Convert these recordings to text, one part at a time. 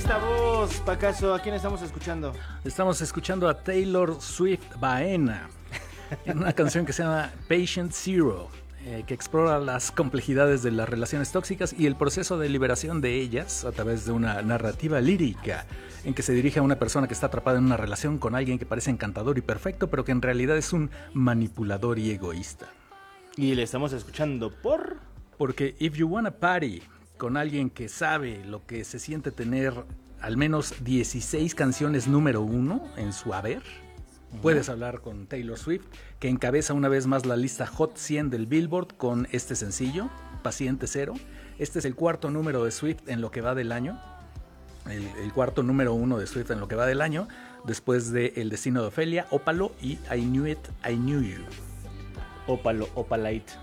esta voz, Pacaso? ¿A quién estamos escuchando? Estamos escuchando a Taylor Swift Baena en una canción que se llama Patient Zero, que explora las complejidades de las relaciones tóxicas y el proceso de liberación de ellas a través de una narrativa lírica en que se dirige a una persona que está atrapada en una relación con alguien que parece encantador y perfecto, pero que en realidad es un manipulador y egoísta. Y le estamos escuchando porque If You Wanna Party con alguien que sabe lo que se siente tener al menos 16 canciones número 1 en su haber, puedes hablar con Taylor Swift, que encabeza una vez más la lista Hot 100 del Billboard con este sencillo, Paciente Cero. Este es el cuarto número de Swift en lo que va del año, el cuarto número 1 de Swift en lo que va del año, después de El Destino de Ofelia, Ópalo y I Knew It, I Knew You. Opalite.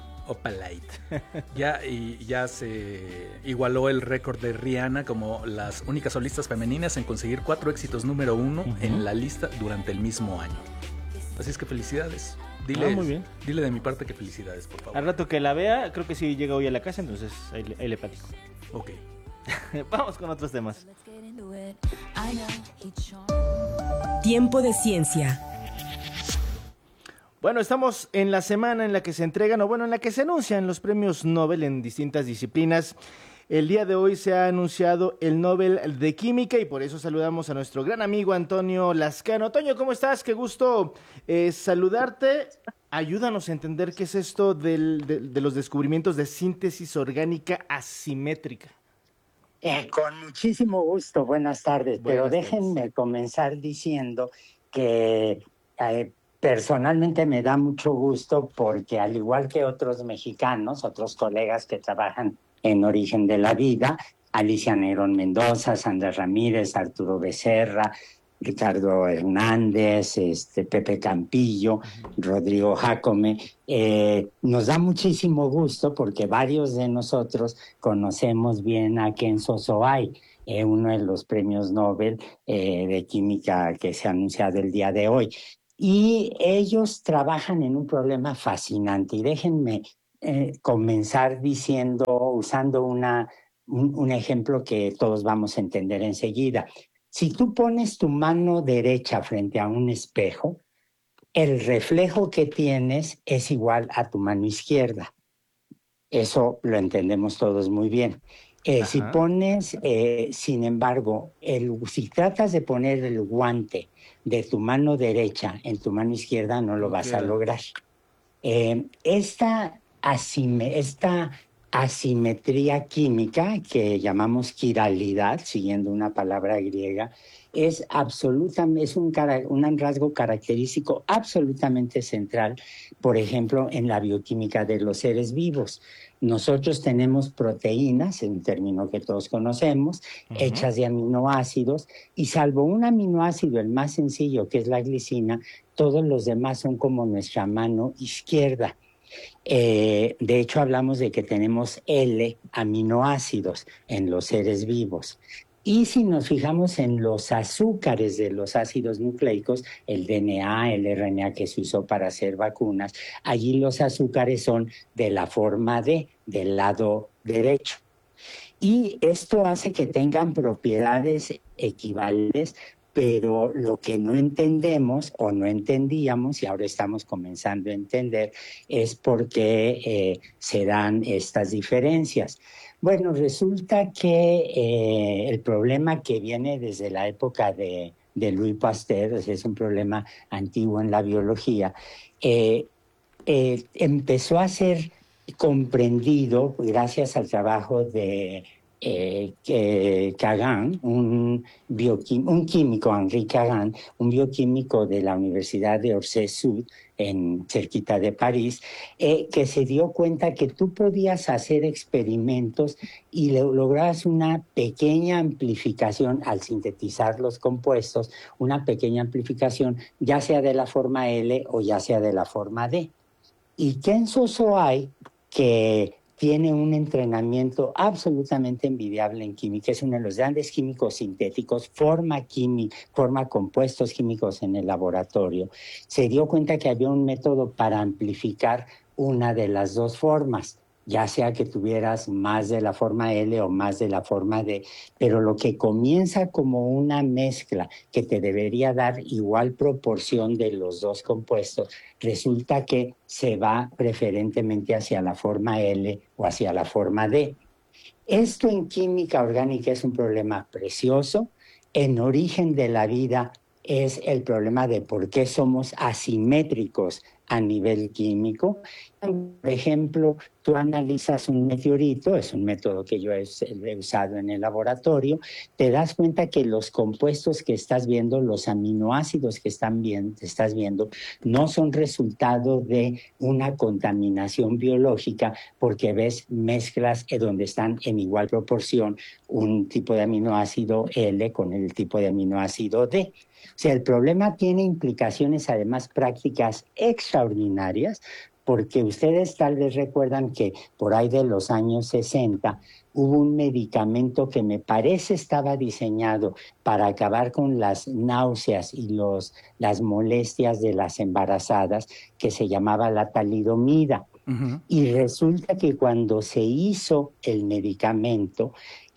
Ya se igualó el récord de Rihanna como las únicas solistas femeninas en conseguir 4 éxitos número 1 en la lista durante el mismo año. Así es que felicidades. Muy bien. Dile de mi parte que felicidades, por favor. Al rato que la vea, creo que sí llega hoy a la casa, entonces ahí le platico. Ok. Vamos con otros temas. Tiempo de ciencia. Bueno, estamos en la semana en la que se entregan, en la que se anuncian los premios Nobel en distintas disciplinas. El día de hoy se ha anunciado el Nobel de Química y por eso saludamos a nuestro gran amigo Antonio Lascano. Toño, ¿cómo estás? Qué gusto saludarte. Ayúdanos a entender qué es esto de los descubrimientos de síntesis orgánica asimétrica. Con muchísimo gusto, buenas tardes. Pero déjenme comenzar diciendo que personalmente me da mucho gusto porque al igual que otros mexicanos, otros colegas que trabajan en Origen de la Vida, Alicia Negrón Mendoza, Sandra Ramírez, Arturo Becerra, Ricardo Hernández, Pepe Campillo, Rodrigo Jácome, nos da muchísimo gusto porque varios de nosotros conocemos bien a Kenzo Soay, uno de los premios Nobel de Química que se ha anunciado el día de hoy. Y ellos trabajan en un problema fascinante. Y déjenme comenzar usando un ejemplo que todos vamos a entender enseguida. Si tú pones tu mano derecha frente a un espejo, el reflejo que tienes es igual a tu mano izquierda. Eso lo entendemos todos muy bien. Si pones, sin embargo, si tratas de poner el guante de tu mano derecha en tu mano izquierda, no lo vas a lograr. Esta asimetría química, que llamamos quiralidad, siguiendo una palabra griega, es un rasgo característico absolutamente central, por ejemplo, en la bioquímica de los seres vivos. Nosotros tenemos proteínas, en un término que todos conocemos, hechas de aminoácidos, y salvo un aminoácido, el más sencillo, que es la glicina, todos los demás son como nuestra mano izquierda. De hecho, hablamos de que tenemos L aminoácidos en los seres vivos. Y si nos fijamos en los azúcares de los ácidos nucleicos, el DNA, el RNA que se usó para hacer vacunas, allí los azúcares son de la forma D, del lado derecho. Y esto hace que tengan propiedades equivalentes, pero lo que no entendemos o no entendíamos, y ahora estamos comenzando a entender, es por qué se dan estas diferencias. Bueno, resulta que el problema que viene desde la época de Louis Pasteur, es un problema antiguo en la biología, empezó a ser comprendido gracias al trabajo de Kagan, un químico, Henri Kagan, un bioquímico de la Universidad de Orsay-Sud, cerquita de París, que se dio cuenta que tú podías hacer experimentos y lograbas una pequeña amplificación al sintetizar los compuestos, una pequeña amplificación, ya sea de la forma L o ya sea de la forma D. Y Kenzo Soay, que tiene un entrenamiento absolutamente envidiable en química, es uno de los grandes químicos sintéticos, forma compuestos químicos en el laboratorio, se dio cuenta que había un método para amplificar una de las dos formas, ya sea que tuvieras más de la forma L o más de la forma D, pero lo que comienza como una mezcla que te debería dar igual proporción de los dos compuestos, resulta que se va preferentemente hacia la forma L o hacia la forma D. Esto en química orgánica es un problema precioso. En origen de la vida es el problema de por qué somos asimétricos a nivel químico. Por ejemplo, tú analizas un meteorito, es un método que yo he usado en el laboratorio, te das cuenta que los compuestos que estás viendo, los aminoácidos que estás viendo, no son resultado de una contaminación biológica, porque ves mezclas donde están en igual proporción un tipo de aminoácido L con el tipo de aminoácido D. O sea, el problema tiene implicaciones además prácticas extraordinarias, porque ustedes tal vez recuerdan que por ahí de los años 60 hubo un medicamento que me parece estaba diseñado para acabar con las náuseas y las molestias de las embarazadas, que se llamaba la talidomida. Uh-huh. Y resulta que cuando se hizo el medicamento,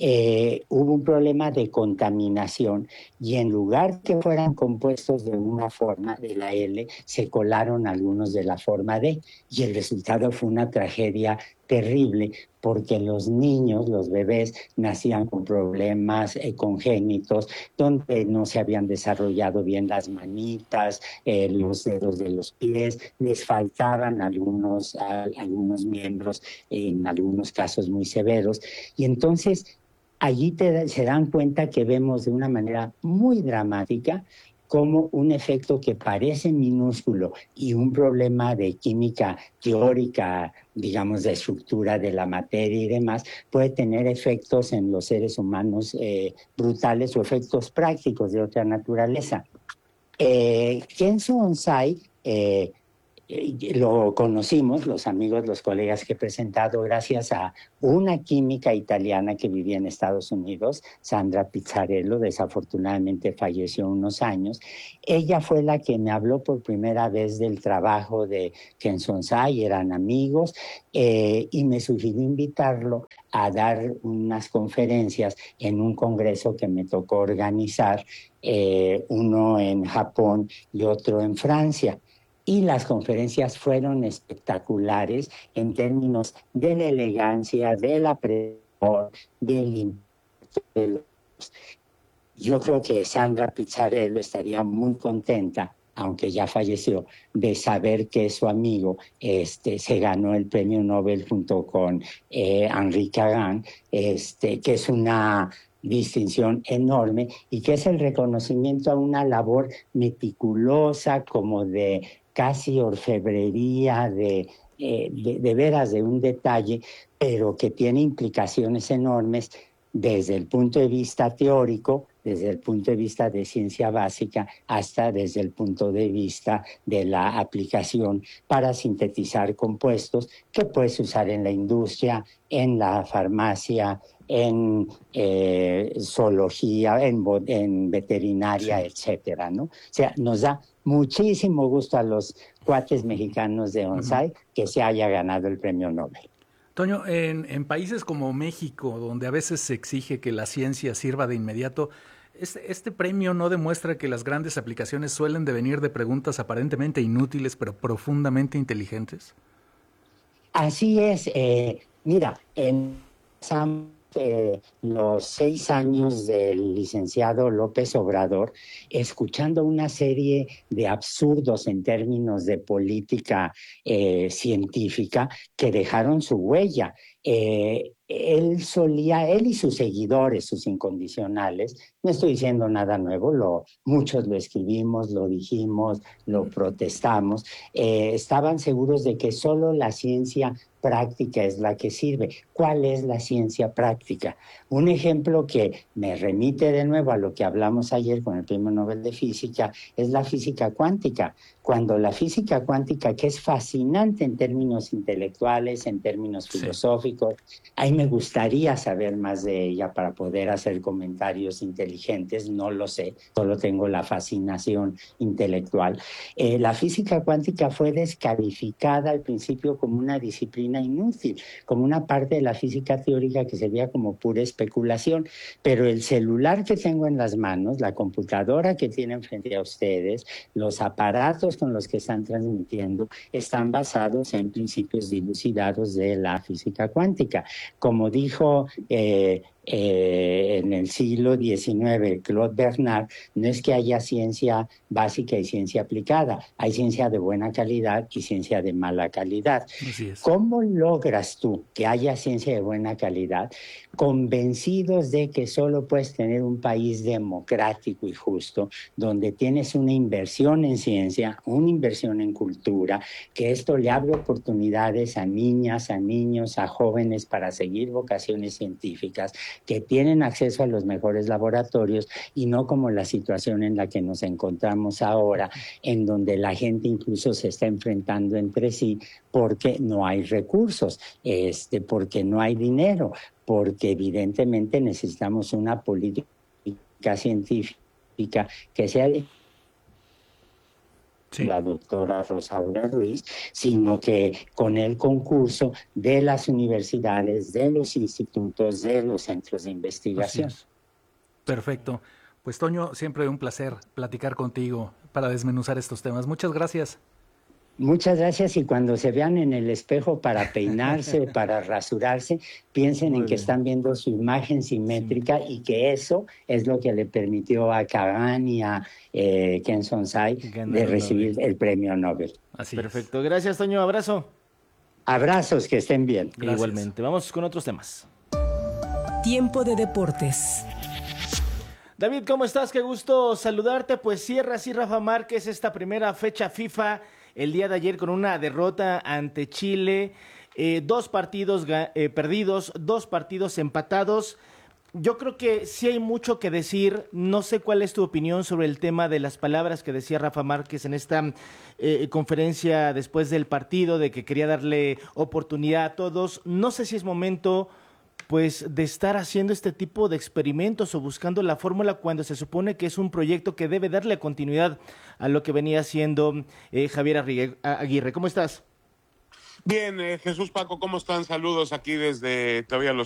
hubo un problema de contaminación y en lugar que fueran compuestos de una forma, de la L, se colaron algunos de la forma D y el resultado fue una tragedia terrible, porque los niños, los bebés, nacían con problemas congénitos, donde no se habían desarrollado bien las manitas, los dedos de los pies, les faltaban algunos miembros, en algunos casos muy severos, y entonces allí se dan cuenta que vemos de una manera muy dramática como un efecto que parece minúsculo y un problema de química teórica, digamos, de estructura de la materia y demás, puede tener efectos en los seres humanos brutales o efectos prácticos de otra naturaleza. Kenzo Onsai lo conocimos, los amigos, los colegas que he presentado, gracias a una química italiana que vivía en Estados Unidos, Sandra Pizzarello, desafortunadamente falleció unos años. Ella fue la que me habló por primera vez del trabajo de Kenzo Onsai, eran amigos, y me sugirió invitarlo a dar unas conferencias en un congreso que me tocó organizar, uno en Japón y otro en Francia. Y las conferencias fueron espectaculares en términos de la elegancia, de la presión, del Yo creo que Sandra Pizzarello estaría muy contenta, aunque ya falleció, de saber que su amigo se ganó el premio Nobel junto con Henri Cagan, que es una distinción enorme y que es el reconocimiento a una labor meticulosa, como de casi orfebrería, de veras de un detalle, pero que tiene implicaciones enormes desde el punto de vista teórico, desde el punto de vista de ciencia básica, hasta desde el punto de vista de la aplicación para sintetizar compuestos que puedes usar en la industria, en la farmacia, en zoología, en veterinaria, etcétera, ¿no? O sea, nos da muchísimo gusto a los cuates mexicanos de Onsai que se haya ganado el premio Nobel. Toño, en países como México, donde a veces se exige que la ciencia sirva de inmediato, ¿este premio no demuestra que las grandes aplicaciones suelen devenir de preguntas aparentemente inútiles, pero profundamente inteligentes? Así es. Mira, en los 6 años del licenciado López Obrador, escuchando una serie de absurdos en términos de política científica que dejaron su huella. Él y sus seguidores, sus incondicionales, no estoy diciendo nada nuevo, muchos lo escribimos, lo dijimos, lo protestamos, estaban seguros de que solo la ciencia práctica es la que sirve. ¿Cuál es la ciencia práctica? Un ejemplo que me remite de nuevo a lo que hablamos ayer con el Premio Nobel de Física es la física cuántica. cuando la física cuántica, que es fascinante en términos intelectuales, en términos filosóficos, ahí me gustaría saber más de ella para poder hacer comentarios inteligentes, no lo sé, solo tengo la fascinación intelectual. La física cuántica fue descalificada al principio como una disciplina inútil, como una parte de la física teórica que se veía como pura especulación, pero el celular que tengo en las manos, la computadora que tienen frente a ustedes, los aparatos con los que están transmitiendo, están basados en principios dilucidados de la física cuántica. Como dijo en el siglo XIX, Claude Bernard, no es que haya ciencia básica y ciencia aplicada, hay ciencia de buena calidad y ciencia de mala calidad. Así es. ¿Cómo logras tú que haya ciencia de buena calidad, convencidos de que solo puedes tener un país democrático y justo, donde tienes una inversión en ciencia, una inversión en cultura, que esto le abre oportunidades a niñas, a niños, a jóvenes para seguir vocaciones científicas, que tienen acceso a los mejores laboratorios y no como la situación en la que nos encontramos ahora, en donde la gente incluso se está enfrentando entre sí porque no hay recursos, porque no hay dinero, porque evidentemente necesitamos una política científica que sea la doctora Rosaura Ruiz, sino que con el concurso de las universidades, de los institutos, de los centros de investigación. Perfecto. Pues Toño, siempre un placer platicar contigo para desmenuzar estos temas. Muchas gracias. Muchas gracias, y cuando se vean en el espejo para peinarse, para rasurarse, piensen en que están viendo su imagen simétrica y que eso es lo que le permitió a Kagan y a Ken Sonsai de recibir el premio Nobel. Así Perfecto, gracias Toño, abrazo. Abrazos, que estén bien. Gracias. Igualmente, vamos con otros temas. Tiempo de deportes. David, ¿cómo estás? Qué gusto saludarte. Pues cierra así Rafa Márquez esta primera fecha FIFA el día de ayer con una derrota ante Chile, 2 partidos perdidos, 2 partidos empatados. Yo creo que sí hay mucho que decir. No sé cuál es tu opinión sobre el tema de las palabras que decía Rafa Márquez en esta conferencia después del partido, de que quería darle oportunidad a todos. No sé si es momento pues de estar haciendo este tipo de experimentos o buscando la fórmula cuando se supone que es un proyecto que debe darle continuidad a lo que venía haciendo Javier Aguirre. ¿Cómo estás? Bien, Jesús, Paco, ¿cómo están? Saludos aquí desde todavía los